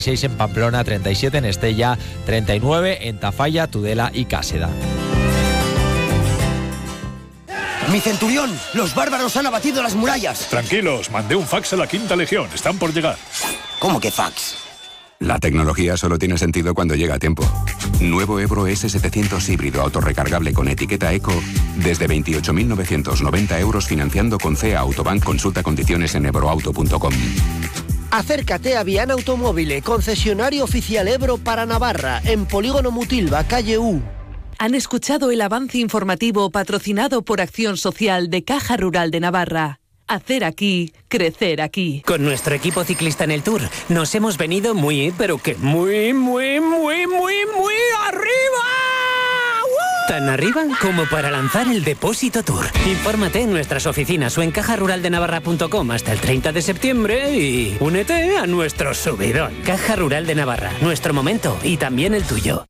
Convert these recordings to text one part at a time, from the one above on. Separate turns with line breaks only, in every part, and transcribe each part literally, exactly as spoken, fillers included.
seis en Pamplona, treinta y siete en Estella, treinta y nueve en Tafalla, Tudela y Cáseda.
¡Mi centurión! ¡Los bárbaros han abatido las murallas!
Tranquilos, mandé un fax a la Quinta Legión. Están por llegar.
¿Cómo que fax?
La tecnología solo tiene sentido cuando llega a tiempo. Nuevo Ebro ese setecientos híbrido autorrecargable con etiqueta Eco desde veintiocho mil novecientos noventa euros financiando con C E A Autobank. Consulta condiciones en ebroauto punto com.
Acércate a Viana Automóvil, concesionario oficial Ebro para Navarra, en Polígono Mutilva, calle U.
Han escuchado el avance informativo patrocinado por Acción Social de Caja Rural de Navarra. Hacer aquí, crecer aquí.
Con nuestro equipo ciclista en el Tour nos hemos venido muy, pero que muy, muy, muy, muy, muy arriba. ¡Uh! Tan arriba como para lanzar el Depósito Tour. Infórmate en nuestras oficinas o en caja rural de navarra punto com hasta el treinta de septiembre y únete a nuestro subidón. Caja Rural de Navarra, nuestro momento y también el tuyo.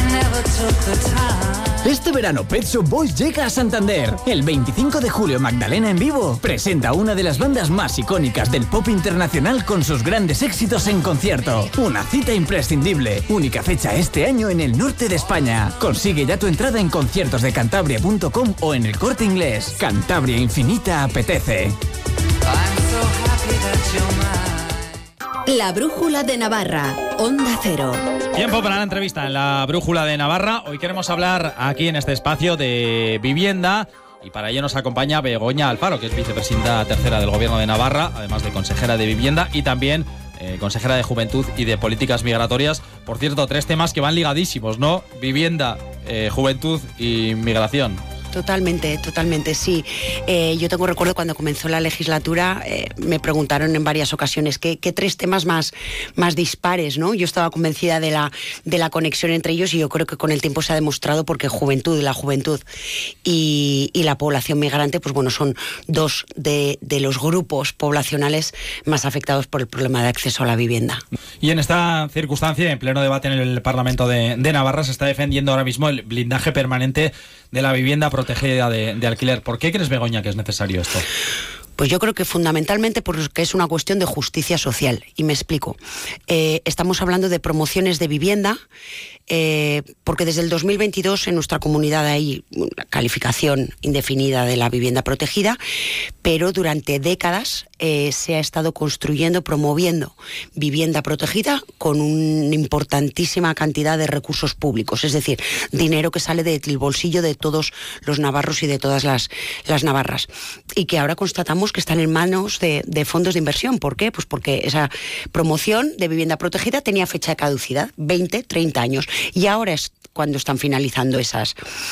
Este verano Pet Shop Boys llega a Santander. El veinticinco de julio Magdalena en vivo presenta una de las bandas más icónicas del pop internacional con sus grandes éxitos en concierto. Una cita imprescindible. Única fecha este año en el norte de España. Consigue ya tu entrada en conciertos de cantabria punto com o en el Corte Inglés. Cantabria Infinita apetece.
La Brújula de Navarra, Onda Cero.
Tiempo para la entrevista en la Brújula de Navarra. Hoy queremos hablar aquí en este espacio de vivienda y para ello nos acompaña Begoña Alfaro, que es vicepresidenta tercera del Gobierno de Navarra, además de consejera de vivienda y también eh, consejera de Juventud y de Políticas Migratorias. Por cierto, tres temas que van ligadísimos, ¿no? Vivienda, eh, juventud y migración.
Totalmente, totalmente, sí. Eh, yo tengo recuerdo cuando comenzó la legislatura, eh, me preguntaron en varias ocasiones qué, qué tres temas más, más dispares, ¿no? Yo estaba convencida de la, de la conexión entre ellos y yo creo que con el tiempo se ha demostrado porque juventud, la juventud y, y la población migrante, pues bueno, son dos de, de los grupos poblacionales más afectados por el problema de acceso a la vivienda.
Y en esta circunstancia, en pleno debate en el Parlamento de, de Navarra, se está defendiendo ahora mismo el blindaje permanente de la vivienda protegida de, de alquiler. ¿Por qué crees, Begoña, que es necesario esto?
Pues yo creo que fundamentalmente porque es una cuestión de justicia social. Y me explico. Eh, estamos hablando de promociones de vivienda, eh, porque desde el dos mil veintidós en nuestra comunidad hay una calificación indefinida de la vivienda protegida, pero durante décadas eh, se ha estado construyendo, promoviendo vivienda protegida con una importantísima cantidad de recursos públicos, es decir, dinero que sale del bolsillo de todos los navarros y de todas las, las navarras. Y que ahora constatamos que están en manos de, de fondos de inversión. ¿Por qué? Pues porque esa promoción de vivienda protegida tenía fecha de caducidad, veinte, treinta años. Y ahora es cuando están finalizando esas,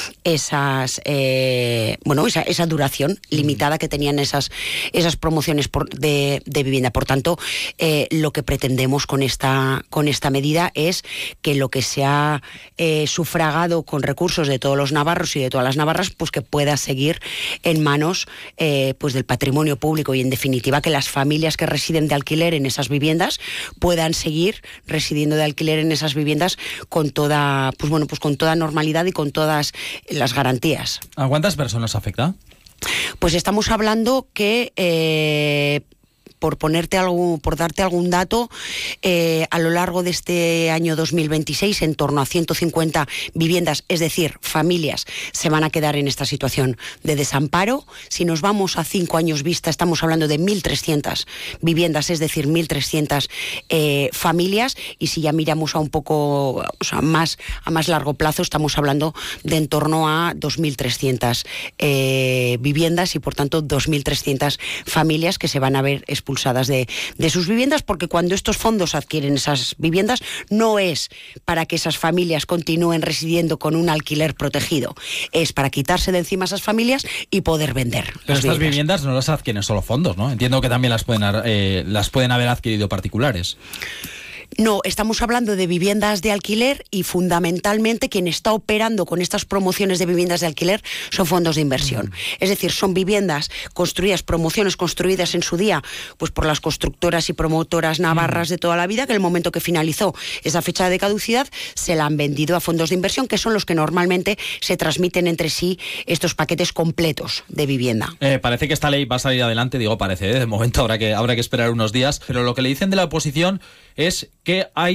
esas eh, bueno, esa, esa duración limitada que tenían esas, esas promociones por, de, de vivienda. Por tanto, eh, lo que pretendemos con esta, con esta medida es que lo que se ha eh, sufragado con recursos de todos los navarros y de todas las navarras, pues que pueda seguir en manos eh, pues del patrimonio público y, en definitiva, que las familias que residen de alquiler en esas viviendas puedan seguir residiendo de alquiler en esas viviendas con toda, pues bueno, pues con toda normalidad y con todas las garantías.
¿A cuántas personas afecta?
Pues estamos hablando que eh, por ponerte algo, por darte algún dato, eh, a lo largo de este año dos mil veintiséis, en torno a ciento cincuenta viviendas, es decir, familias, se van a quedar en esta situación de desamparo. Si nos vamos a cinco años vista, estamos hablando de mil trescientas viviendas, es decir, mil trescientas eh, familias, y si ya miramos a un poco, o sea, más, a más largo plazo, estamos hablando de en torno a dos mil trescientas eh, viviendas y, por tanto, dos mil trescientas familias que se van a ver expulsadas de, de sus viviendas, porque cuando estos fondos adquieren esas viviendas no es para que esas familias continúen residiendo con un alquiler protegido, es para quitarse de encima esas familias y poder vender.
Pero estas viviendas. viviendas no las adquieren solo fondos, ¿no? Entiendo que también las pueden, eh, las pueden haber adquirido particulares.
No, estamos hablando de viviendas de alquiler y fundamentalmente quien está operando con estas promociones de viviendas de alquiler son fondos de inversión. Mm. Es decir, son viviendas construidas, promociones construidas en su día pues por las constructoras y promotoras navarras mm. de toda la vida, que en el momento que finalizó esa fecha de caducidad se la han vendido a fondos de inversión, que son los que normalmente se transmiten entre sí estos paquetes completos de vivienda.
Eh, parece que esta ley va a salir adelante, digo parece, ¿eh? De momento habrá que, habrá que esperar unos días, pero lo que le dicen de la oposición es que hay